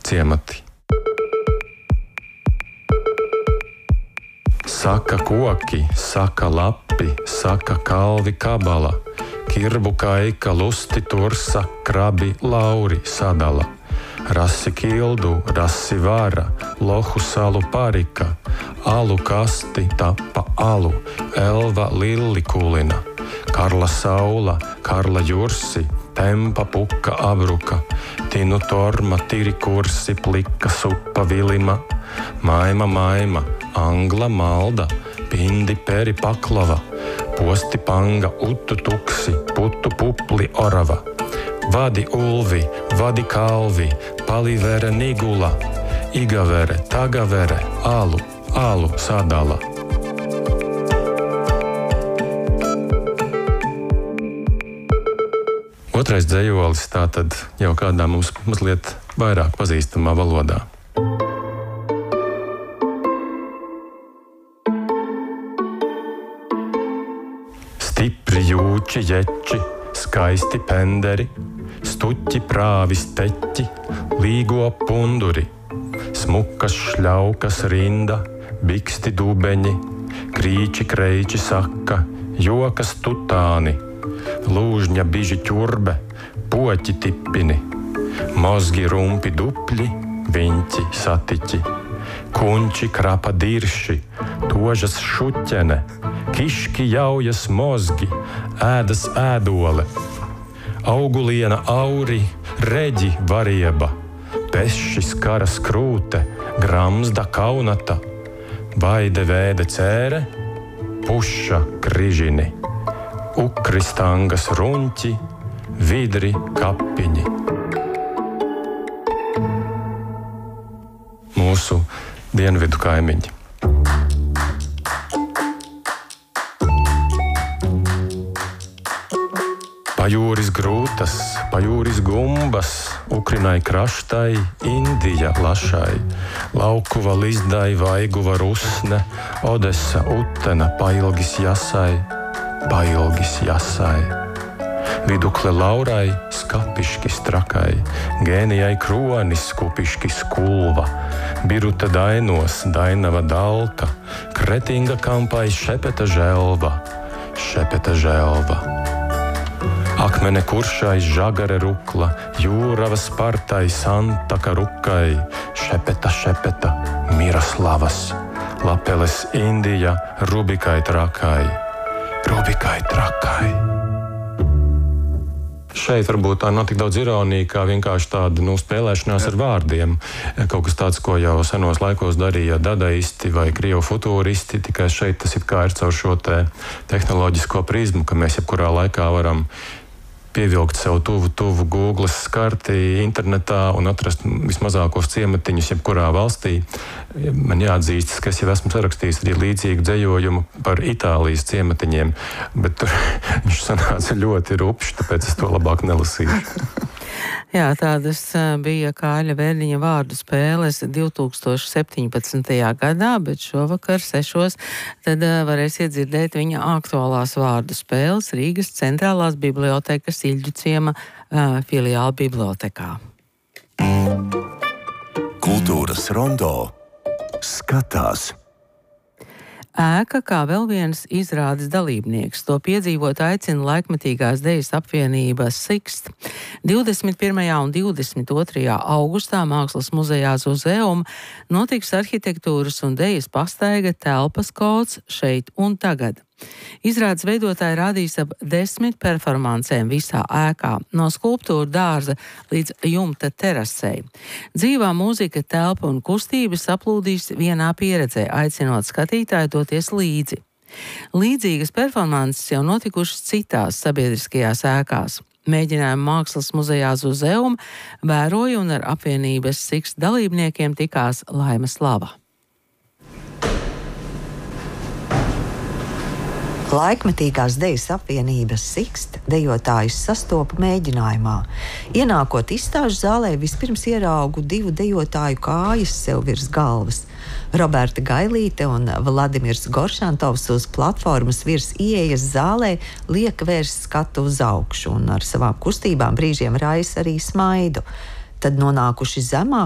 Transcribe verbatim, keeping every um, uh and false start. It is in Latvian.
ciemati. Saka koki, saka lapi, saka kalvi kabala, kirbu kaika, lusti tursa, krabi lauri sadala. Rasi kildu, rasi vara, lohu salu parika, alu kasti tapa alu, elva lilli kulina, karla saula, karla jursi, tempa puka abruka, tinu torma, tiri kursi, plika supa vilima, maima maima, angla malda, pindi peri paklava, posti panga, utu tuksi, putu pupli orava. Vadi ulvi, vadi kalvi, palivere nigula, igavere, tagavere, alu, alu sadala. Otrais dzejolis tātad jau kādā mums mazliet vairāk pazīstamā valodā. Stipri jūči ječi, skaisti penderi, stuķi prāvis teķi, līgo punduri, smukas šļaukas rinda, biksti dubeņi, krīči kreiči saka, jokas tutāni, lūžņa biži ķurbe, poķi tipini, mozgi rumpi dupļi, viņķi satiķi, kunči krapa dirši, tožas šuķene, kiški jaujas mozgi, ēdas ēdole, auguliena auri, reģi varieba, peši skara skrūte, gramzda kaunata, vaide vēde cēre, puša križini, ukri stangas runķi, vidri kapiņi. Mūsu dienvidu kaimiņi. Pajūris grūtas, pajūris gumbas, ukrinai kraštai, Indija lašai, laukuva lizdai, vaiguva rusne, Odesa utena, pailgis jasai, pailgis jasai. Vidukle laurai, skapiški strakai, gēnijai kronis, kupiški skulva, biruta dainos, dainava dalka, kretinga kampai šepeta želva, šepeta želva. Akmene kuršai, žagare rukla, jūrava spartai, santaka rukai, šepeta, šepeta, Miroslavas, lapeles Indija, rubikai trakai, rubikai trakai. Šeit varbūt tā nav tik daudz ironija, kā vienkārši tāda nu, spēlēšanās ar vārdiem. Kaut kas tāds, ko jau senos laikos darīja dadaisti vai krievu futūristi, tikai šeit tas it kā ir caur šo te tehnoloģisko prizmu, ka mēs jebkurā laikā varam pievilkt sev tuvu, tuvu Google skarti internetā un atrast vismazākos ciematiņus jebkurā valstī. Man jāatzīstas, ka es jau esmu sarakstījis arī līdzīgu dzējojumu par Itālijas ciematiņiem, bet tur viņš sanāca ļoti rupšs, tāpēc es to labāk nelasīšu. Jā, tādas bija Kāļa Verdiņa vārdu spēles divi tūkstoši septiņpadsmitajā gadā, bet šovakar sešos tad varēsiet dzirdēt viņa aktuālās vārdu spēles Rīgas centrālās bibliotekas Iļģu ciema uh, filiāla bibliotekā. Kultūras rondo skatās. Ēka kā vēl viens izrādes dalībnieks. To piedzīvot aicina laikmetīgās dejas apvienība Sixt. divdesmit pirmajā un divdesmit otrajā augustā Mākslas muzejā Zuzeum notiks arhitektūras un dejas pastaiga telpas kods šeit un tagad. Izrādes veidotāji rādīs ap desmit performancēm visā ēkā, no skulptūra dārza līdz jumta terasei. Dzīvā mūzika, telpa un kustības saplūdīs vienā pieredzē, aicinot skatītāju doties līdzi. Līdzīgas performances jau notikušas citās sabiedriskajās ēkās. Mēģinājumu Mākslas muzejā Zuzeum vēroja un ar apvienības Sixt dalībniekiem tikās Laima Slava. Laikmetīgās dejas apvienības Sixt dejotājus sastopa mēģinājumā. Ienākot izstāžu zālē, vispirms ieraugu divu dejotāju kājas sev virs galvas. Roberta Gailīte un Vladimirs Goršantovs uz platformas virs ieejas zālē liek vērst skatu uz augšu un ar savām kustībām brīžiem raisa arī smaidu. Tad nonākuši zemāk